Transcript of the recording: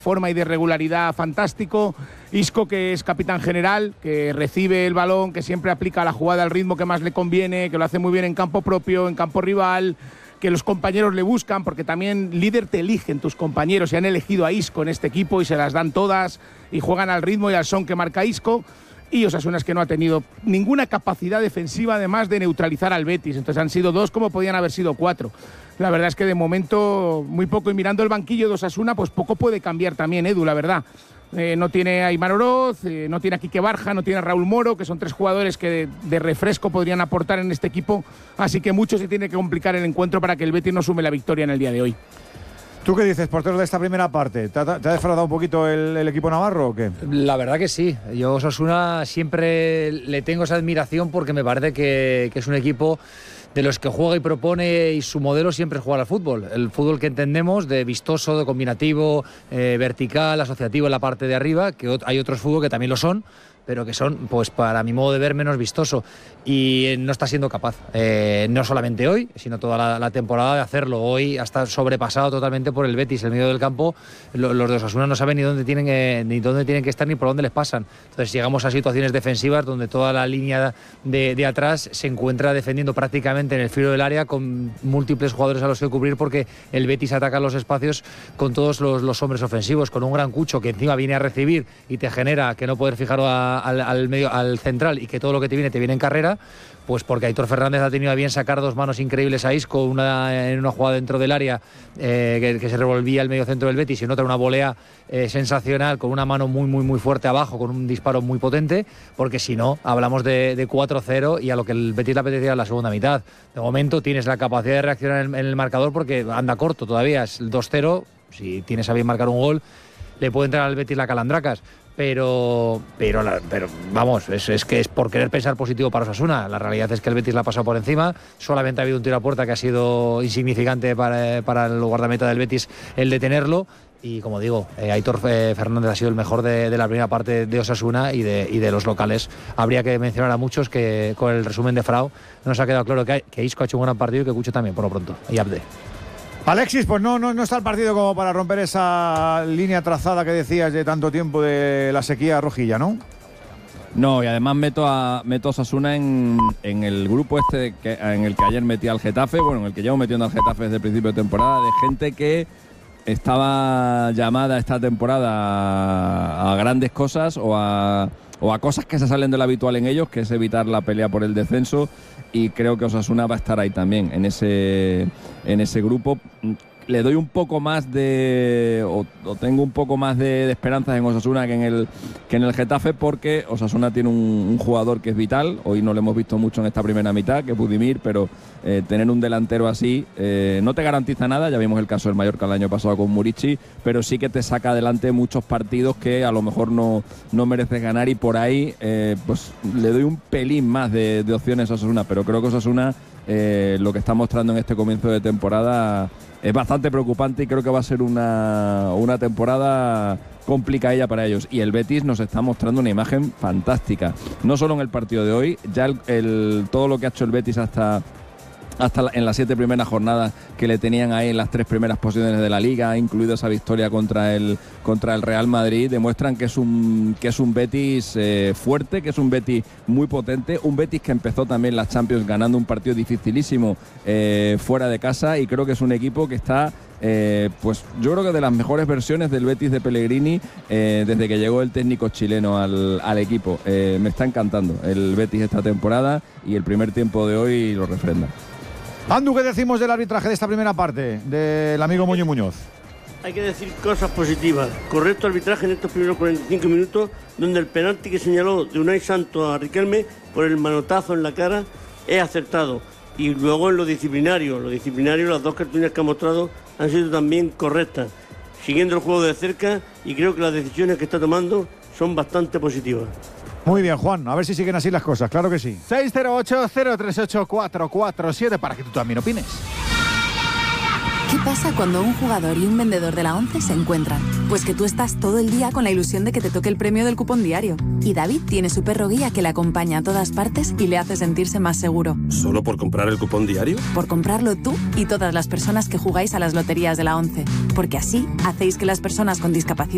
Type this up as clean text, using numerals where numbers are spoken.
forma y de regularidad fantástico. Isco, que es capitán general, que recibe el balón, que siempre aplica la jugada al ritmo que más le conviene, que lo hace muy bien en campo propio, en campo rival, que los compañeros le buscan, porque también líder te eligen tus compañeros, y han elegido a Isco en este equipo y se las dan todas y juegan al ritmo y al son que marca Isco. Y Osasuna es que no ha tenido ninguna capacidad defensiva además de neutralizar al Betis. Entonces han sido 2 como podían haber sido 4. La verdad es que de momento muy poco, y mirando el banquillo de Osasuna, pues poco puede cambiar también, Edu, la verdad. No tiene a Aimar Oroz, no tiene a Quique Barja, no tiene a Raúl Moro, que son 3 jugadores que de refresco podrían aportar en este equipo. Así que mucho se tiene que complicar el encuentro para que el Betis no sume la victoria en el día de hoy. ¿Tú qué dices, portero, de esta primera parte? ¿Te ha defraudado un poquito el equipo navarro o qué? La verdad que sí. Yo a Osasuna siempre le tengo esa admiración porque me parece que es un equipo de los que juega y propone, y su modelo siempre es jugar al fútbol. El fútbol que entendemos, de vistoso, de combinativo, vertical, asociativo en la parte de arriba, que hay otros fútbol que también lo son, pero que son, pues para mi modo de ver, menos vistoso, y no está siendo capaz, no solamente hoy, sino toda la temporada, de hacerlo. Hoy está sobrepasado totalmente por el Betis. El medio del campo, los de Osasuna no saben ni dónde tienen que estar ni por dónde les pasan. Entonces llegamos a situaciones defensivas donde toda la línea de atrás se encuentra defendiendo prácticamente en el filo del área, con múltiples jugadores a los que cubrir, porque el Betis ataca los espacios con todos los hombres ofensivos, con un gran Cucho que encima viene a recibir y te genera que no poder fijar al central, y que todo lo que te viene en carrera, pues porque Aitor Fernández ha tenido a bien sacar 2 manos increíbles a Isco, una en una jugada dentro del área que se revolvía el medio centro del Betis, y en otra una volea sensacional con una mano muy fuerte abajo, con un disparo muy potente, porque si no hablamos de 4-0 y a lo que el Betis le apetecía en la segunda mitad. De momento tienes la capacidad de reaccionar en el marcador porque anda corto todavía, es el 2-0, si tienes a bien marcar un gol le puede entrar al Betis la calandracas. Pero vamos, es que es por querer pensar positivo para Osasuna. La realidad es que el Betis la ha pasado por encima. Solamente ha habido un tiro a puerta que ha sido insignificante para el guardameta del Betis el detenerlo. Y como digo, Aitor Fernández ha sido el mejor de la primera parte de Osasuna y de los locales. Habría que mencionar a muchos que con el resumen de Frau nos ha quedado claro que Isco ha hecho un gran partido y que Cucho también, por lo pronto. Y Abde. Alexis, pues no está el partido como para romper esa línea trazada que decías de tanto tiempo de la sequía rojilla, ¿no? No, y además meto a Osasuna en el grupo en el que ayer metí al Getafe, en el que llevo metiendo al Getafe desde el principio de temporada, de gente que estaba llamada esta temporada a grandes cosas o a cosas que se salen de lo habitual en ellos, que es evitar la pelea por el descenso, y creo que Osasuna va a estar ahí también, en ese grupo. Le doy un poco más o tengo un poco más de esperanzas en Osasuna que en el Getafe, porque Osasuna tiene un jugador que es vital. Hoy no lo hemos visto mucho en esta primera mitad, que es Budimir, pero tener un delantero así no te garantiza nada. Ya vimos el caso del Mallorca el año pasado con Murici, pero sí que te saca adelante muchos partidos que a lo mejor no mereces ganar, y por ahí pues le doy un pelín más de opciones a Osasuna, pero creo que Osasuna lo que está mostrando en este comienzo de temporada es bastante preocupante, y creo que va a ser una temporada complicadilla para ellos. Y el Betis nos está mostrando una imagen fantástica, no solo en el partido de hoy, ya todo lo que ha hecho el Betis hasta en las 7 primeras jornadas, que le tenían ahí en las 3 primeras posiciones de la Liga, incluido esa victoria contra el Real Madrid, demuestran que es un Betis fuerte, que es un Betis muy potente, un Betis que empezó también las Champions ganando un partido dificilísimo fuera de casa, y creo que es un equipo que está pues yo creo que de las mejores versiones del Betis de Pellegrini desde que llegó el técnico chileno al equipo. Me está encantando el Betis esta temporada, y el primer tiempo de hoy lo refrenda. Andu, ¿qué decimos del arbitraje de esta primera parte del amigo Muñoz Muñoz? Hay que decir cosas positivas. Correcto arbitraje en estos primeros 45 minutos, donde el penalti que señaló de Unai Santos a Riquelme por el manotazo en la cara es acertado. Y luego en lo disciplinario, las 2 cartulinas que ha mostrado han sido también correctas, siguiendo el juego de cerca, y creo que las decisiones que está tomando son bastante positivas. Muy bien, Juan, a ver si siguen así las cosas, claro que sí. 608-038-447 para que tú también opines. ¿Qué pasa cuando un jugador y un vendedor de la ONCE se encuentran? Pues que tú estás todo el día con la ilusión de que te toque el premio del cupón diario. Y David tiene su perro guía que le acompaña a todas partes y le hace sentirse más seguro. ¿Solo por comprar el cupón diario? Por comprarlo tú y todas las personas que jugáis a las loterías de la ONCE. Porque así hacéis que las personas con discapacidad